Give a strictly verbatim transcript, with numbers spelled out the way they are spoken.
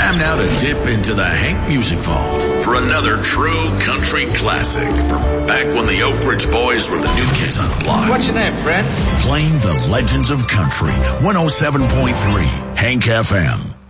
Time now to dip into the Hank Music Vault for another true country classic from back when the Oak Ridge Boys were the new kids on the block. What's your name, friend? Playing the legends of country. one oh seven point three Hank F M.